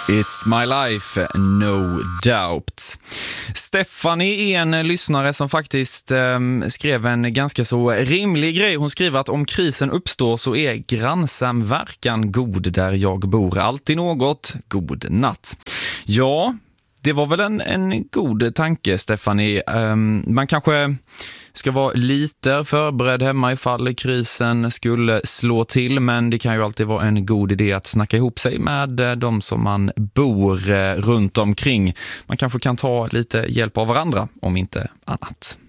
It's my life, no doubt. Stephanie är en lyssnare som faktiskt skrev en ganska så rimlig grej. Hon skriver att om krisen uppstår så är grannsamverkan god där jag bor. Alltid något, god natt. Ja, det var väl en god tanke, Stephanie. Man kanske ska vara lite förberedd hemma ifall krisen skulle slå till, men det kan ju alltid vara en god idé att snacka ihop sig med de som man bor runt omkring. Man kanske kan ta lite hjälp av varandra, om inte annat.